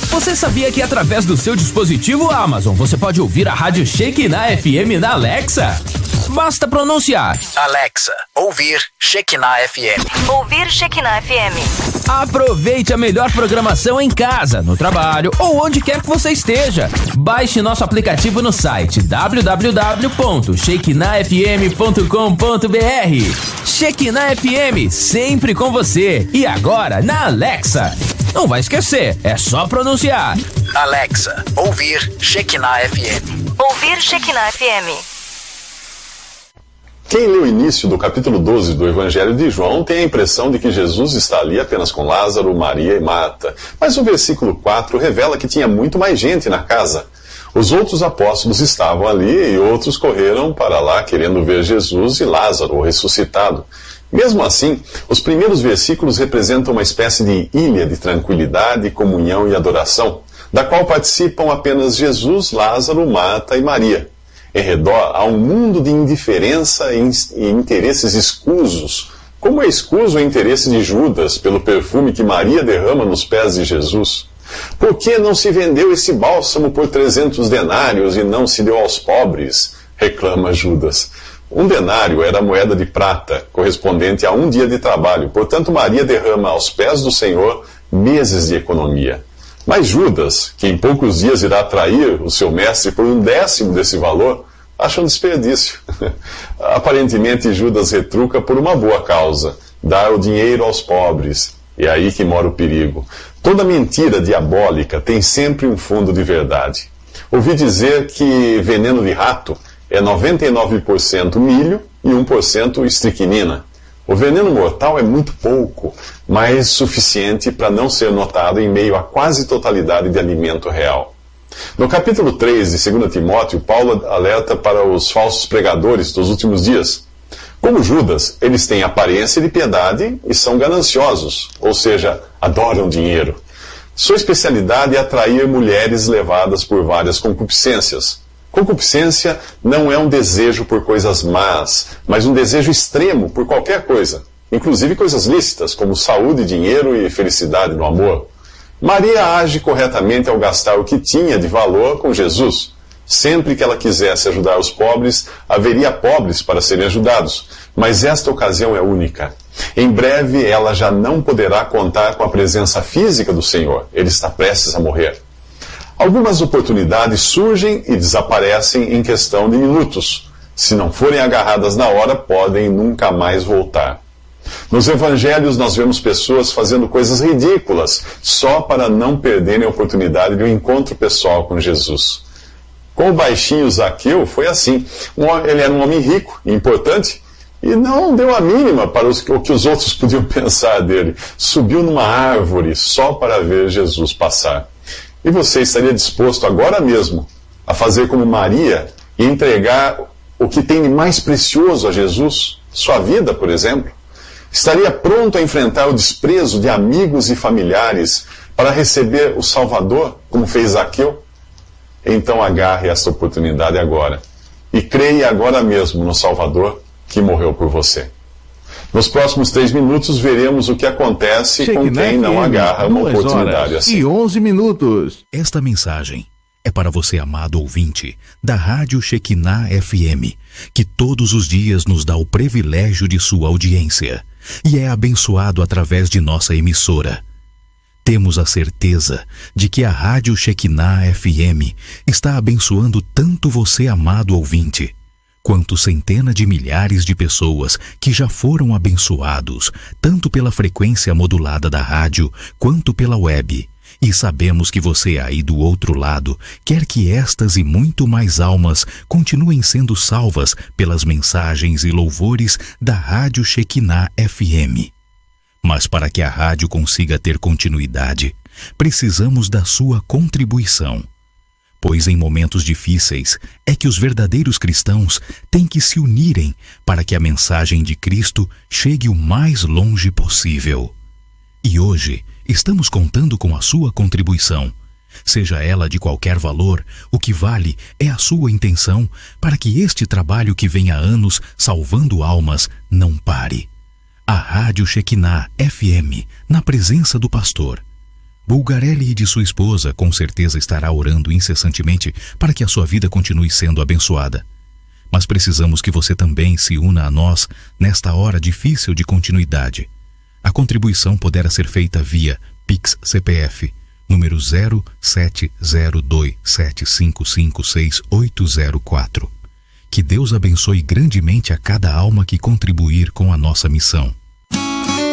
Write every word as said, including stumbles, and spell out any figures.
Você sabia que através do seu dispositivo Amazon você pode ouvir a Rádio Shekinah F M na Alexa? Basta pronunciar: Alexa, ouvir Shekinah F M. Ouvir Shekinah F M. Aproveite a melhor programação em casa, no trabalho ou onde quer que você esteja. Baixe nosso aplicativo no site w w w ponto shekinah f m ponto com ponto b r. Shekinah F M, sempre com você. E agora na Alexa. Não vai esquecer, é só pronunciar: Alexa, ouvir Shekinah F M. Ouvir Shekinah F M. Quem lê o início do capítulo doze do Evangelho de João tem a impressão de que Jesus está ali apenas com Lázaro, Maria e Marta. Mas o versículo quatro revela que tinha muito mais gente na casa. Os outros apóstolos estavam ali e outros correram para lá querendo ver Jesus e Lázaro, o ressuscitado. Mesmo assim, os primeiros versículos representam uma espécie de ilha de tranquilidade, comunhão e adoração, da qual participam apenas Jesus, Lázaro, Marta e Maria. Em redor há um mundo de indiferença e interesses escusos, como é escuso o interesse de Judas pelo perfume que Maria derrama nos pés de Jesus. Por que não se vendeu esse bálsamo por trezentos denários e não se deu aos pobres? Reclama Judas. Um denário era moeda de prata, correspondente a um dia de trabalho. Portanto, Maria derrama aos pés do Senhor meses de economia. Mas Judas, que em poucos dias irá trair o seu mestre por um décimo desse valor, acha um desperdício. Aparentemente, Judas retruca por uma boa causa: dar o dinheiro aos pobres. É aí que mora o perigo. Toda mentira diabólica tem sempre um fundo de verdade. Ouvi dizer que veneno de rato é noventa e nove por cento milho e um por cento estricnina. O veneno mortal é muito pouco, mas suficiente para não ser notado em meio à quase totalidade de alimento real. No capítulo três de dois Timóteo, Paulo alerta para os falsos pregadores dos últimos dias. Como Judas, eles têm aparência de piedade e são gananciosos, ou seja, adoram dinheiro. Sua especialidade é atrair mulheres levadas por várias concupiscências. Concupiscência não é um desejo por coisas más, mas um desejo extremo por qualquer coisa, inclusive coisas lícitas, como saúde, dinheiro e felicidade no amor. Maria age corretamente ao gastar o que tinha de valor com Jesus. Sempre que ela quisesse ajudar os pobres, haveria pobres para serem ajudados, mas esta ocasião é única. Em breve ela já não poderá contar com a presença física do Senhor. Ele está prestes a morrer. Algumas oportunidades surgem e desaparecem em questão de minutos. Se não forem agarradas na hora, podem nunca mais voltar. Nos evangelhos nós vemos pessoas fazendo coisas ridículas só para não perderem a oportunidade de um encontro pessoal com Jesus. Com o baixinho Zaqueu foi assim. Ele era um homem rico e importante e não deu a mínima para os, o que os outros podiam pensar dele. Subiu numa árvore só para ver Jesus passar. E você estaria disposto agora mesmo a fazer como Maria e entregar o que tem de mais precioso a Jesus? Sua vida, por exemplo? Estaria pronto a enfrentar o desprezo de amigos e familiares para receber o Salvador, como fez Zaqueu? Então agarre esta oportunidade agora e creia agora mesmo no Salvador que morreu por você. Nos próximos três minutos veremos o que acontece Shekinah com quem não agarra uma oportunidade assim. E onze minutos. Esta mensagem é para você, amado ouvinte, da Rádio Shekinah F M, que todos os dias nos dá o privilégio de sua audiência e é abençoado através de nossa emissora. Temos a certeza de que a Rádio Shekinah F M está abençoando tanto você, amado ouvinte, quanto centenas de milhares de pessoas que já foram abençoados, tanto pela frequência modulada da rádio, quanto pela web. E sabemos que você aí do outro lado quer que estas e muito mais almas continuem sendo salvas pelas mensagens e louvores da Rádio Shekinah F M. Mas para que a rádio consiga ter continuidade, precisamos da sua contribuição. Pois em momentos difíceis é que os verdadeiros cristãos têm que se unirem para que a mensagem de Cristo chegue o mais longe possível. E hoje estamos contando com a sua contribuição. Seja ela de qualquer valor, o que vale é a sua intenção para que este trabalho que vem há anos salvando almas não pare. A Rádio Shekinah F M, na presença do pastor. Bulgarelli e de sua esposa com certeza estará orando incessantemente para que a sua vida continue sendo abençoada. Mas precisamos que você também se una a nós nesta hora difícil de continuidade. A contribuição poderá ser feita via Pix C P F, número zero sete zero dois sete cinco cinco seis oito zero quatro. Que Deus abençoe grandemente a cada alma que contribuir com a nossa missão.